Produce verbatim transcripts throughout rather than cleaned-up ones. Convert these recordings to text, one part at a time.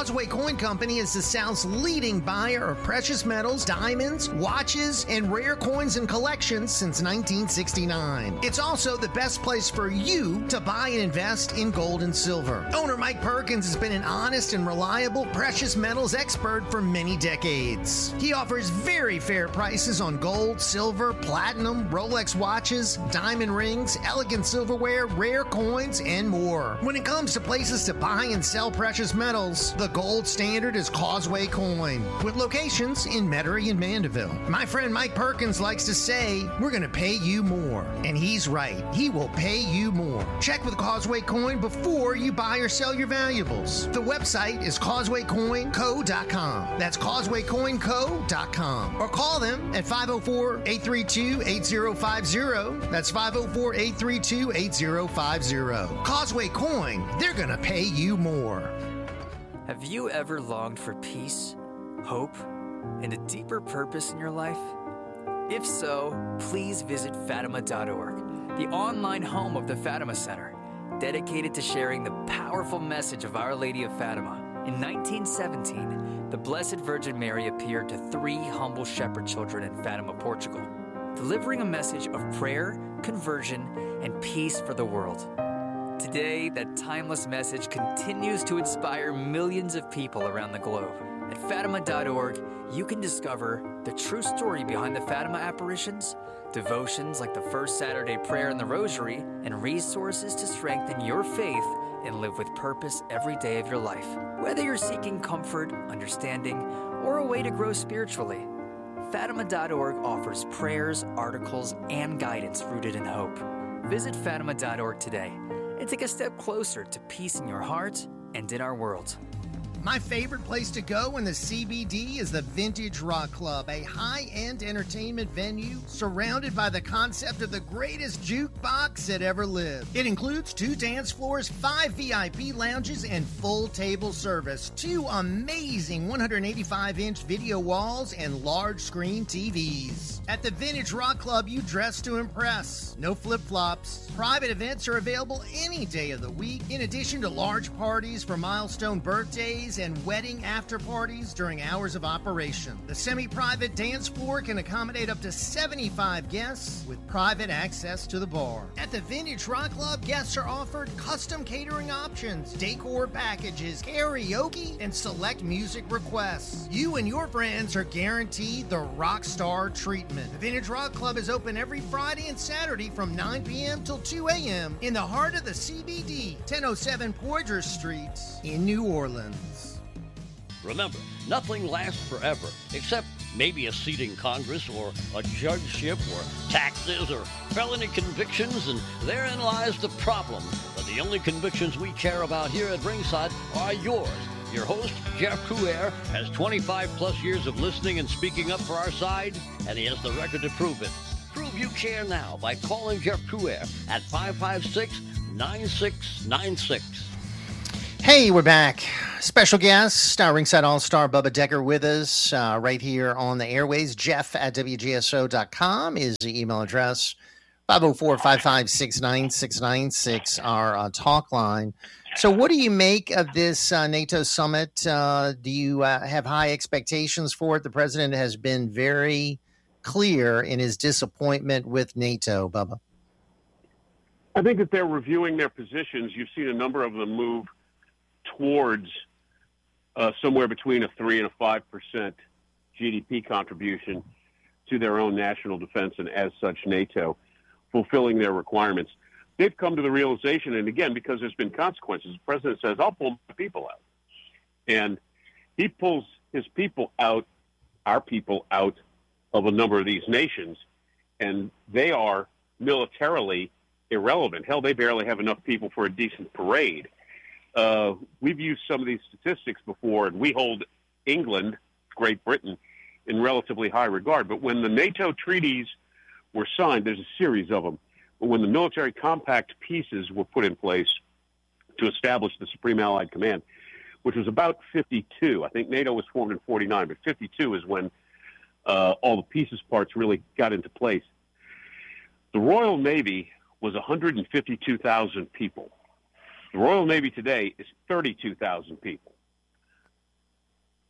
Causeway Coin Company is the South's leading buyer of precious metals, diamonds, watches, and rare coins and collections since nineteen sixty-nine. It's also the best place for you to buy and invest in gold and silver. Owner Mike Perkins has been an honest and reliable precious metals expert for many decades. He offers very fair prices on gold, silver, platinum, Rolex watches, diamond rings, elegant silverware, rare coins, and more. When it comes to places to buy and sell precious metals, the gold standard is Causeway Coin, with locations in Metairie and Mandeville. My friend Mike Perkins likes to say, we're going to pay you more. And he's right. He will pay you more. Check with Causeway Coin before you buy or sell your valuables. The website is causeway coin co dot com. That's causeway coin co dot com. Or call them at five oh four, eight three two, eight oh five oh. That's five oh four, eight three two, eight oh five oh. Causeway Coin, they're going to pay you more. Have you ever longed for peace, hope, and a deeper purpose in your life? If so, please visit Fatima dot org, the online home of the Fatima Center, dedicated to sharing the powerful message of Our Lady of Fatima. In nineteen seventeen, the Blessed Virgin Mary appeared to three humble shepherd children in Fatima, Portugal, delivering a message of prayer, conversion, and peace for the world. Today, that timeless message continues to inspire millions of people around the globe. At Fatima dot org, you can discover the true story behind the Fatima apparitions, devotions like the First Saturday Prayer and the Rosary, and resources to strengthen your faith and live with purpose every day of your life. Whether you're seeking comfort, understanding, or a way to grow spiritually, Fatima dot org offers prayers, articles, and guidance rooted in hope. Visit Fatima dot org today and take a step closer to peace in your heart and in our world. My favorite place to go in the C B D is the Vintage Rock Club, a high-end entertainment venue surrounded by the concept of the greatest jukebox that ever lived. It includes two dance floors, five V I P lounges, and full table service, two amazing one hundred eighty-five inch video walls, and large-screen T Vs. At the Vintage Rock Club, you dress to impress. No flip-flops. Private events are available any day of the week, in addition to large parties for milestone birthdays and wedding after parties during hours of operation. The semi-private dance floor can accommodate up to seventy-five guests with private access to the bar. At the Vintage Rock Club, guests are offered custom catering options, decor packages, karaoke, and select music requests. You and your friends are guaranteed the rock star treatment. The Vintage Rock Club is open every Friday and Saturday from nine p.m. till two a.m. in the heart of the C B D, ten oh seven Poydras Street in New Orleans. Remember, nothing lasts forever, except maybe a seat in Congress or a judgeship or taxes or felony convictions, and therein lies the problem. But the only convictions we care about here at Ringside are yours. Your host, Jeff Crouere, has twenty-five plus years of listening and speaking up for our side, and he has the record to prove it. Prove you care now by calling Jeff Crouere at five five six, nine six nine six. Hey, we're back. Special guest, uh, Ringside All-Star Bubba Decker with us uh, right here on the airways. Jeff at W G S O dot com is the email address. five oh four, five five six, nine six nine six, our uh, talk line. So what do you make of this uh, NATO summit? Uh, do you uh, have high expectations for it? The president has been very clear in his disappointment with NATO, Bubba. I think that they're reviewing their positions. You've seen a number of them move towards uh, somewhere between a three and a five percent G D P contribution to their own national defense, and as such, NATO, fulfilling their requirements. They've come to the realization, and again, because there's been consequences, the president says, I'll pull my people out. And he pulls his people out, our people out of a number of these nations, and they are militarily irrelevant. Hell, they barely have enough people for a decent parade. Uh, we've used some of these statistics before, and we hold England, Great Britain, in relatively high regard. But when the NATO treaties were signed, there's a series of them, but when the military compact pieces were put in place to establish the Supreme Allied Command, which was about fifty-two, I think NATO was formed in forty-nine, but fifty-two is when uh, all the pieces parts really got into place. The Royal Navy was one hundred fifty-two thousand people. The Royal Navy today is thirty-two thousand people.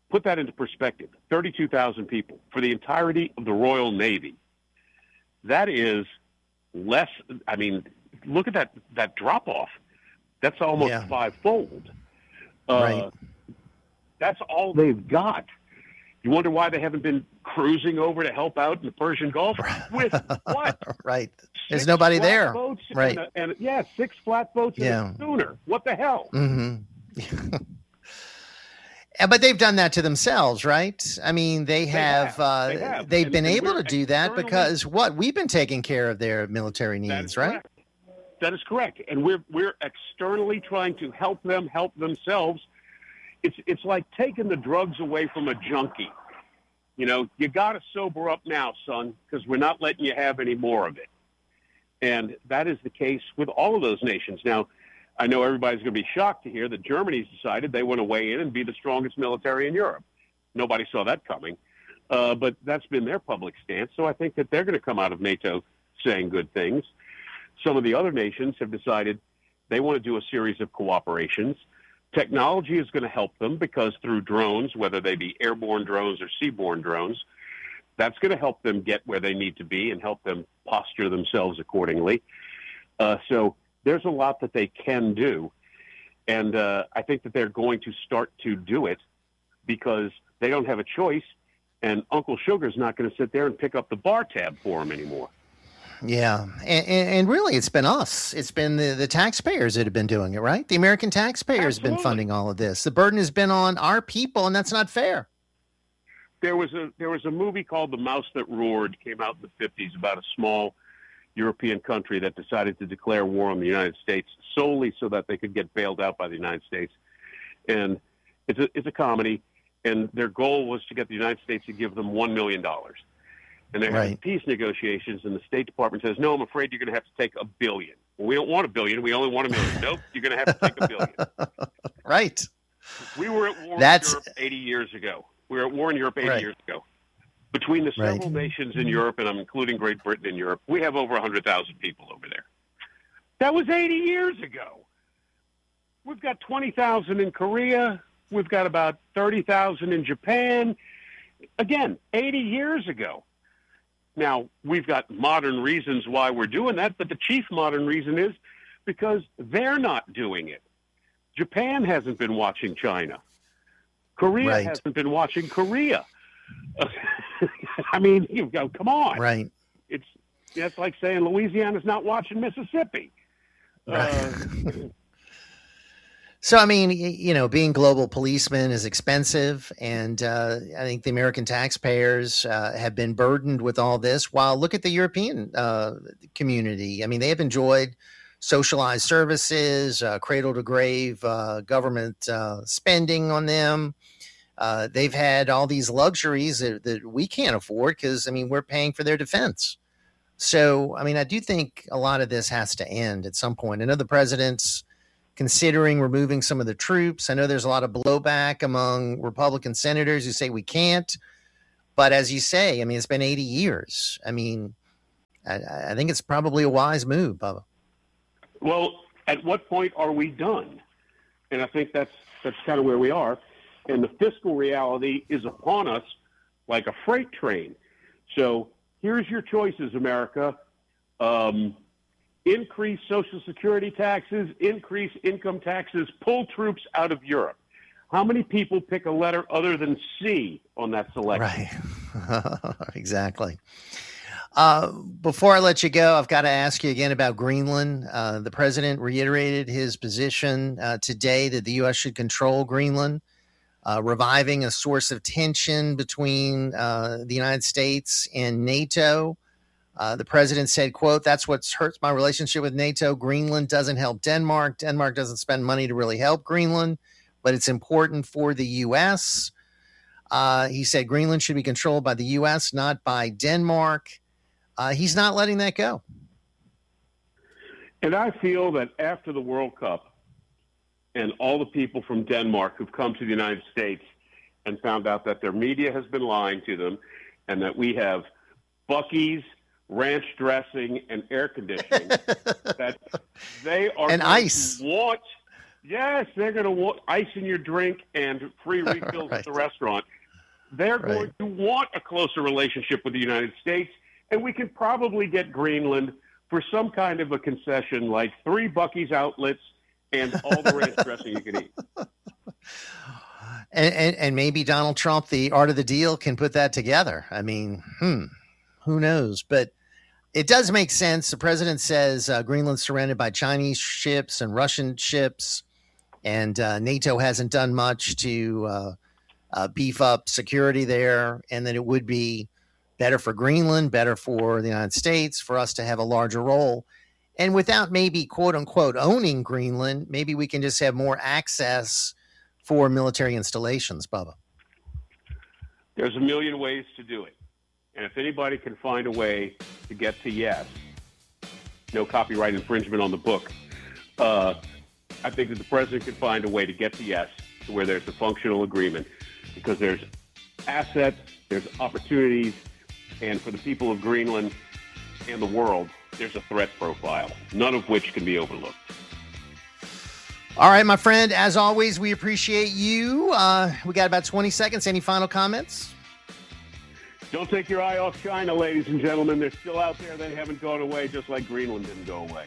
put that into perspective. thirty-two thousand people for the entirety of the Royal Navy. That is less. I mean, look at that, that drop off. That's almost yeah. fivefold. Uh, right. That's all they've got. You wonder why they haven't been cruising over to help out in the Persian Gulf with what? Right. There's Six nobody there. Boats right. And, a, and yeah, six flatboats yeah. and a schooner. What the hell? Mm-hmm. But they've done that to themselves, right? I mean, they have, they have. uh, they have. they've and, been and able to do that externally- because what? We've been taking care of their military needs, right? Correct. That is correct. And we're we're externally trying to help them help themselves. It's it's like taking the drugs away from a junkie. You know, you got to sober up now, son, because we're not letting you have any more of it. And that is the case with all of those nations. Now, I know everybody's going to be shocked to hear that Germany's decided they want to weigh in and be the strongest military in Europe. Nobody saw that coming. Uh, but that's been their public stance. So I think that they're going to come out of NATO saying good things. Some of the other nations have decided they want to do a series of cooperations. Technology is going to help them because through drones, whether they be airborne drones or seaborne drones, that's going to help them get where they need to be and help them posture themselves accordingly. Uh, so there's a lot that they can do. And uh, I think that they're going to start to do it because they don't have a choice. And Uncle Sugar's not going to sit there and pick up the bar tab for them anymore. Yeah. And, and, and really, it's been us. It's been the, the taxpayers that have been doing it, right? The American taxpayers have been funding all of this. The burden has been on our people, and that's not fair. There was a there was a movie called The Mouse That Roared, came out in the fifties, about a small European country that decided to declare war on the United States solely so that they could get bailed out by the United States. And it's a, it's a comedy, and their goal was to get the United States to give them one million dollars. And they're having Right. peace negotiations, and the State Department says, no, I'm afraid you're going to have to take a billion. Well, we don't want a billion. We only want a million. Nope, you're going to have to take a billion. Right. We were at war That's... in Europe eighty years ago. We were at war in Europe eighty Right. years ago. Between the several Right. nations in Europe, and I'm including Great Britain in Europe, we have over one hundred thousand people over there. That was eighty years ago. We've got twenty thousand in Korea. We've got about thirty thousand in Japan. Again, eighty years ago. Now, we've got modern reasons why we're doing that, but the chief modern reason is because they're not doing it. Japan hasn't been watching China. Korea Right. hasn't been watching Korea. I mean, you go, come on. Right. It's that's like saying Louisiana's not watching Mississippi. Right. Uh, So, I mean, y- you know, being global policemen is expensive. And uh, I think the American taxpayers uh, have been burdened with all this. While look at the European uh, community. I mean, they have enjoyed socialized services, uh, cradle to grave uh, government uh, spending on them. Uh, they've had all these luxuries that, that we can't afford because, I mean, we're paying for their defense. So, I mean, I do think a lot of this has to end at some point. I know the president's considering removing some of the troops. I know there's a lot of blowback among Republican senators who say we can't. But as you say, I mean, it's been eighty years. I mean, I, I think it's probably a wise move, Bubba. well, at what point are we done? And I think that's that's kind of where we are. And the fiscal reality is upon us like a freight train. So here's your choices, America. Um, increase Social Security taxes, increase income taxes, pull troops out of Europe. How many people pick a letter other than C on that selection? Right. Exactly. Uh, before I let you go, I've got to ask you again about Greenland. Uh, the president reiterated his position uh, today that the U S should control Greenland, uh, reviving a source of tension between uh, the United States and NATO. Uh, the president said, quote, that's what hurts my relationship with NATO. Greenland doesn't help Denmark. Denmark doesn't spend money to really help Greenland, but it's important for the U S. Uh, he said Greenland should be controlled by the U S, not by Denmark. Uh, he's not letting that go. And I feel that after the World Cup and all the people from Denmark who've come to the United States and found out that their media has been lying to them and that we have Buc-ee's, ranch dressing, and air conditioning, that they are And going ice. to want Yes, they're going to want ice in your drink and free refills right. at the restaurant. They're Right. going to want a closer relationship with the United States, and we can probably get Greenland for some kind of a concession, like three Buc-ee's outlets and all the ranch dressing you can eat. And, and and maybe Donald Trump, the art of the deal, can put that together. I mean, hmm, who knows? But it does make sense. The president says uh, Greenland's surrounded by Chinese ships and Russian ships, and uh, NATO hasn't done much to uh, uh, beef up security there, and that it would be better for Greenland, better for the United States, for us to have a larger role. And without maybe, quote unquote, owning Greenland, maybe we can just have more access for military installations, Bubba. There's a million ways to do it. And if anybody can find a way to get to yes, no copyright infringement on the book, uh, I think that the president can find a way to get to yes, to where there's a functional agreement, because there's assets, there's opportunities, and for the people of Greenland and the world, there's a threat profile, none of which can be overlooked. All right, my friend, as always, we appreciate you. Uh, we got about twenty seconds. Any final comments? Don't take your eye off China, ladies and gentlemen. They're still out there. They haven't gone away, just like Greenland didn't go away.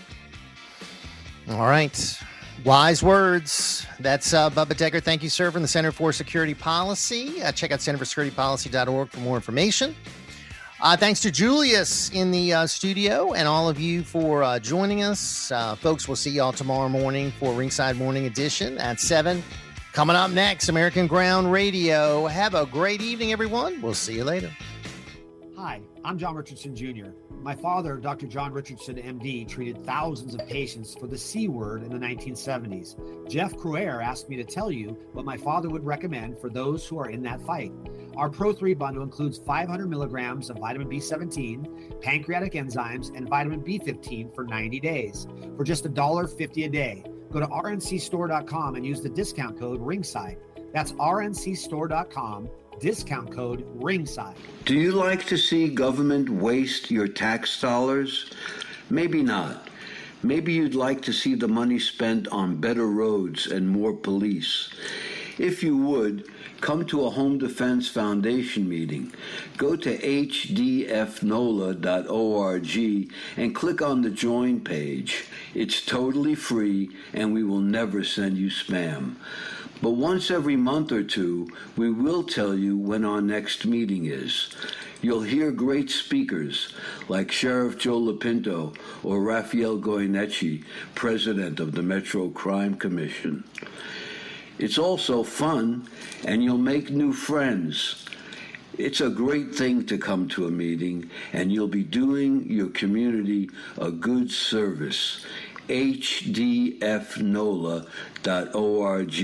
All right. Wise words. That's uh, Bubba Decker. Thank you, sir, from the Center for Security Policy. Uh, check out center for security policy dot org for more information. Uh, thanks to Julius in the uh, studio and all of you for uh, joining us. Uh, folks, we'll see y'all tomorrow morning for Ringside Morning Edition at seven. Coming up next, American Ground Radio. Have a great evening, everyone. We'll see you later. Hi, I'm John Richardson Junior My father, Doctor John Richardson, M D, treated thousands of patients for the C word in the nineteen seventies. Jeff Cruer asked me to tell you what my father would recommend for those who are in that fight. Our Pro three bundle includes five hundred milligrams of vitamin B seventeen, pancreatic enzymes, and vitamin B fifteen for ninety days for just one dollar fifty a day. Go to R N C store dot com and use the discount code RINGSIDE. That's R N C store dot com. Discount code RINGSIDE. Do you like to see government waste your tax dollars? Maybe not. Maybe you'd like to see the money spent on better roads and more police. If you would, come to a Home Defense Foundation meeting. Go to H D F N O L A dot org and click on the Join page. It's totally free, and we will never send you spam. But once every month or two, we will tell you when our next meeting is. You'll hear great speakers like Sheriff Joe Lopinto or Rafael Goyeneche, president of the Metro Crime Commission. It's also fun, and you'll make new friends. It's a great thing to come to a meeting, and you'll be doing your community a good service. H D F N O L A dot org.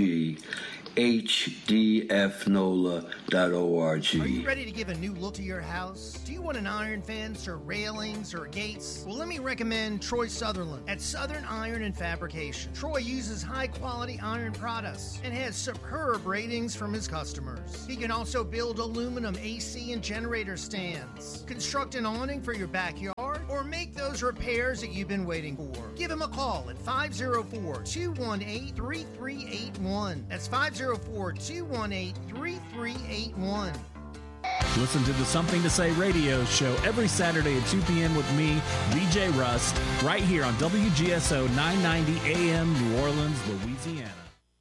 H D F N O L A dot org. Are you ready to give a new look to your house? Do you want an iron fence or railings or gates? Well, let me recommend Troy Sutherland at Southern Iron and Fabrication. Troy uses high-quality iron products and has superb ratings from his customers. He can also build aluminum A C and generator stands, construct an awning for your backyard, or make those repairs that you've been waiting for. Give him a call at five oh four, two one eight, three three eight one. That's five oh four, two one eight, three three eight one. Listen to the Something to Say radio show every Saturday at two p.m. with me, V J Rust, right here on W G S O nine ninety A M, New Orleans, Louisiana.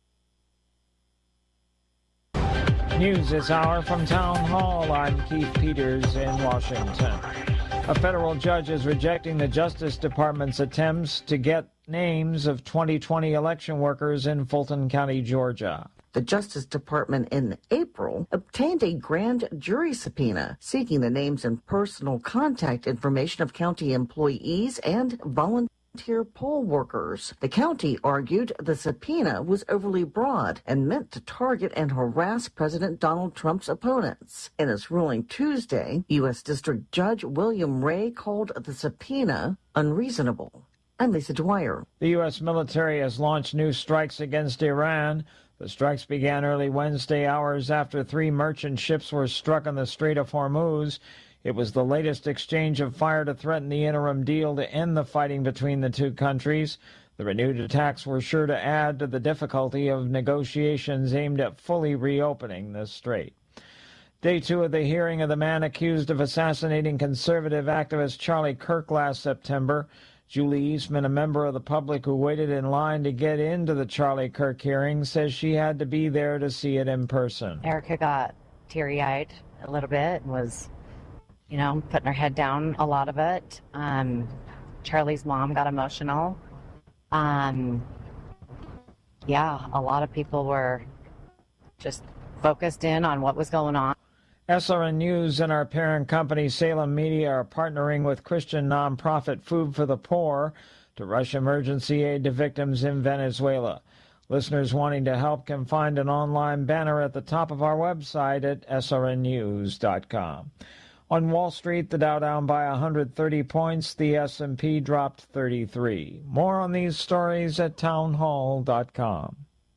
News this hour from Town Hall. I'm Keith Peters in Washington. A federal judge is rejecting the Justice Department's attempts to get names of twenty twenty election workers in Fulton County, Georgia. The Justice Department in April obtained a grand jury subpoena seeking the names and personal contact information of county employees and volunteer poll workers. The county argued the subpoena was overly broad and meant to target and harass President Donald Trump's opponents. In his ruling Tuesday, U S District Judge William Ray called the subpoena unreasonable. I'm Lisa Dwyer. The U S military has launched new strikes against Iran. The strikes began early Wednesday, hours after three merchant ships were struck on the Strait of Hormuz. It was the latest exchange of fire to threaten the interim deal to end the fighting between the two countries. The renewed attacks were sure to add to the difficulty of negotiations aimed at fully reopening the strait. Day two of the hearing of the man accused of assassinating conservative activist Charlie Kirk last September. Julie Eastman, a member of the public who waited in line to get into the Charlie Kirk hearing, says she had to be there to see it in person. Erica got teary-eyed a little bit and was, you know, putting her head down a lot of it. Um, Charlie's mom got emotional. Um, yeah, a lot of people were just focused in on what was going on. S R N News and our parent company Salem Media are partnering with Christian nonprofit Food for the Poor to rush emergency aid to victims in Venezuela. Listeners wanting to help can find an online banner at the top of our website at S R N news dot com. On Wall Street, the Dow down by one hundred thirty points, the S and P dropped thirty-three. More on these stories at town hall dot com.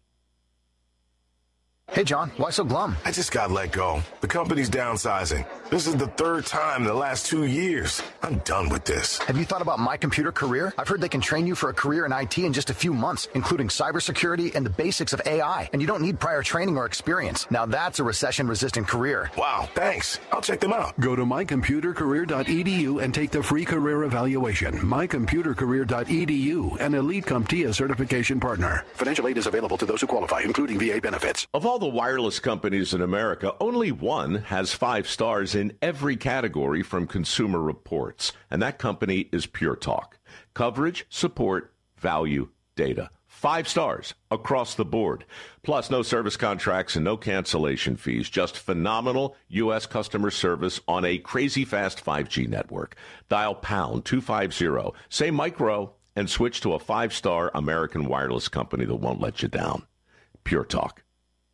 Hey, John, why so glum? I just got let go. The company's downsizing. This is the third time in the last two years. I'm done with this. Have you thought about My Computer Career? I've heard they can train you for a career in I T in just a few months, including cybersecurity and the basics of A I. And you don't need prior training or experience. Now that's a recession-resistant career. Wow, thanks. I'll check them out. Go to my computer career dot e d u and take the free career evaluation. my computer career dot e d u, an Elite CompTIA certification partner. Financial aid is available to those who qualify, including V A benefits. Of all the wireless companies in America, only one has five stars in every category from Consumer Reports, and that company is Pure Talk. Coverage, support, value, data. Five stars across the board. Plus, no service contracts and no cancellation fees. Just phenomenal U S customer service on a crazy fast five G network. Dial pound two fifty, say micro, and switch to a five-star American wireless company that won't let you down. Pure Talk.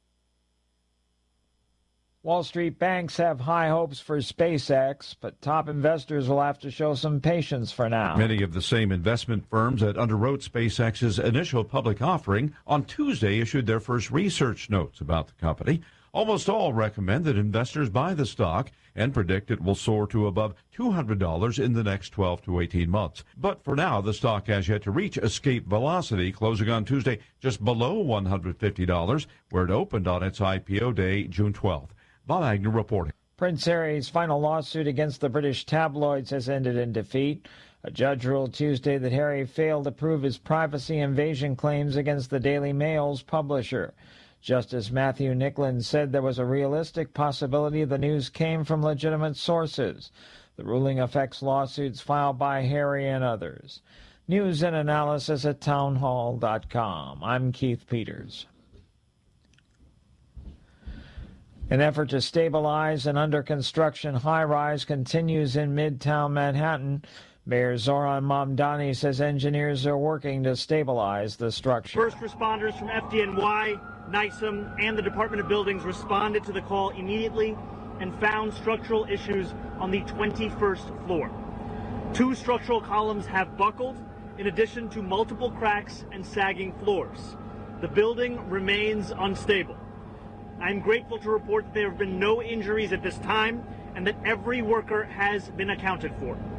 Wall Street banks have high hopes for SpaceX, but top investors will have to show some patience for now. Many of the same investment firms that underwrote SpaceX's initial public offering on Tuesday issued their first research notes about the company. Almost all recommend that investors buy the stock and predict it will soar to above two hundred dollars in the next twelve to eighteen months. But for now, the stock has yet to reach escape velocity, closing on Tuesday just below one hundred fifty dollars, where it opened on its I P O day, June twelfth. Bob Agnew reporting. Prince Harry's final lawsuit against the British tabloids has ended in defeat. A judge ruled Tuesday that Harry failed to prove his privacy invasion claims against the Daily Mail's publisher. Justice Matthew Nicklin said there was a realistic possibility the news came from legitimate sources. The ruling affects lawsuits filed by Harry and others. News and analysis at town hall dot com. I'm Keith Peters. An effort to stabilize an under-construction high-rise continues in Midtown Manhattan. Mayor Zoran Mamdani says engineers are working to stabilize the structure. First responders from F D N Y, NYSEM, and the Department of Buildings responded to the call immediately and found structural issues on the twenty-first floor. Two structural columns have buckled, in addition to multiple cracks and sagging floors. The building remains unstable. I'm grateful to report that there have been no injuries at this time and that every worker has been accounted for.